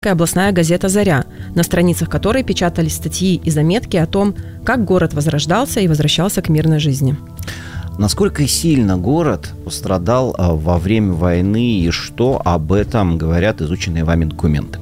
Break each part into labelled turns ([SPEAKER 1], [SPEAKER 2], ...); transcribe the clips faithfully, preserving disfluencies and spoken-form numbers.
[SPEAKER 1] областная газета «Заря», на страницах которой печатались статьи и заметки о том, как город возрождался и возвращался к мирной жизни.
[SPEAKER 2] Насколько сильно город пострадал во время войны и что об этом говорят изученные вами документы?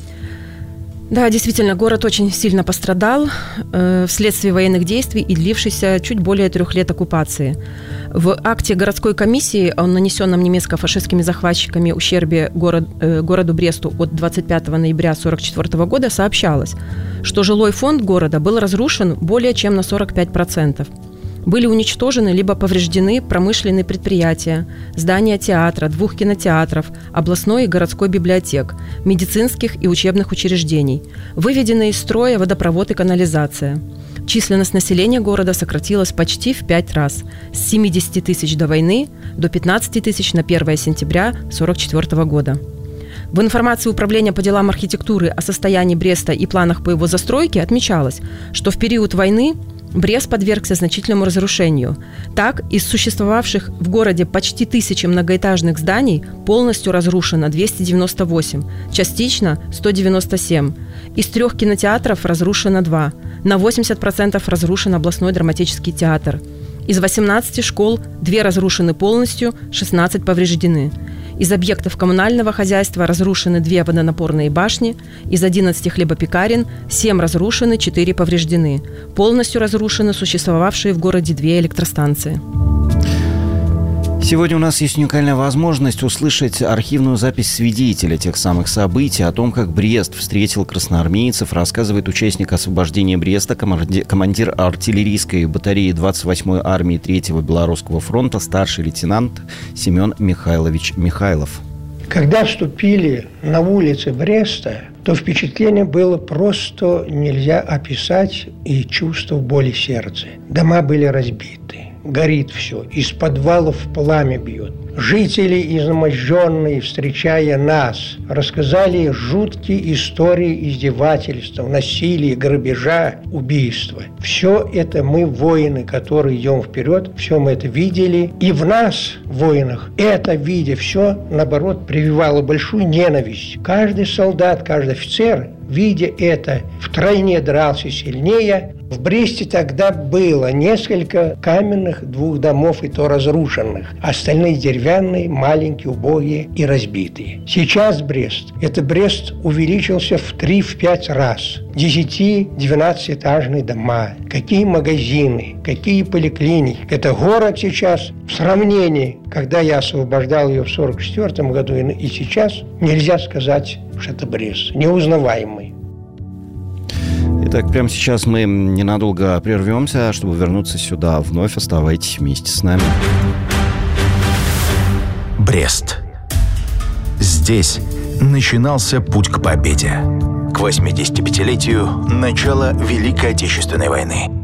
[SPEAKER 1] Да, действительно, город очень сильно пострадал э, вследствие военных действий и длившейся чуть более трех лет оккупации. В акте городской комиссии о нанесенном немецко-фашистскими захватчиками ущербе город, э, городу Бресту от двадцать пятого ноября тысяча девятьсот сорок четвёртого года сообщалось, что жилой фонд города был разрушен более чем на сорок пять процентов. Были уничтожены либо повреждены промышленные предприятия, здания театра, двух кинотеатров, областной и городской библиотек, медицинских и учебных учреждений, выведены из строя водопровод и канализация. Численность населения города сократилась почти в пять раз – с семидесяти тысяч до войны до пятнадцати тысяч на первое сентября тысяча девятьсот сорок четвёртого года. В информации Управления по делам архитектуры о состоянии Бреста и планах по его застройке отмечалось, что в период войны Брест подвергся значительному разрушению. Так, из существовавших в городе почти тысячи многоэтажных зданий полностью разрушено двести девяносто восемь, частично сто девяносто семь. Из трех кинотеатров разрушено два. На восемьдесят процентов разрушен областной драматический театр. Из восемнадцати школ две разрушены полностью, шестнадцать повреждены. Из объектов коммунального хозяйства разрушены две водонапорные башни, из одиннадцати хлебопекарен семь разрушены, четыре повреждены. Полностью разрушены существовавшие в городе две электростанции.
[SPEAKER 2] Сегодня у нас есть уникальная возможность услышать архивную запись свидетеля тех самых событий, о том, как Брест встретил красноармейцев, рассказывает участник освобождения Бреста, командир артиллерийской батареи двадцать восьмой армии третьего Белорусского фронта, старший лейтенант Семен Михайлович Михайлов.
[SPEAKER 3] Когда ступили на улицы Бреста, то впечатление было просто нельзя описать, и чувство боли в сердце. Дома были разбиты. Горит все, из подвалов пламя бьет. Жители, изможденные, встречая нас, рассказали жуткие истории издевательств, насилия, грабежа, убийства. Все это мы, воины, которые идем вперед, все мы это видели. И в нас, воинах, это видя все, наоборот, прививало большую ненависть. Каждый солдат, каждый офицер, видя это, втройне дрался сильнее. В Бресте тогда было несколько каменных двух домов, и то разрушенных. Остальные деревянные, маленькие, убогие и разбитые. Сейчас Брест, это Брест увеличился в три-пять раз. десяти-двенадцатиэтажные дома, какие магазины, какие поликлиники. Это город сейчас в сравнении, когда я освобождал ее в сорок четвёртом году и сейчас, нельзя сказать, что это Брест. Неузнаваемый.
[SPEAKER 2] Итак, прямо сейчас мы ненадолго прервемся, чтобы вернуться сюда вновь. Оставайтесь вместе с нами.
[SPEAKER 4] Брест. Здесь начинался путь к победе. К восьмидесятипятилетию начала Великой Отечественной войны.